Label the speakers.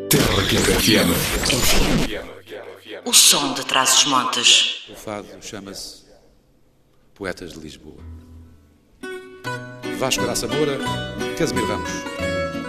Speaker 1: Terra Quente FM.
Speaker 2: O som de Trás-os-Montes.
Speaker 3: O fado chama-se Poetas de Lisboa. Vasco Graça Moura, Casimiro Ramos.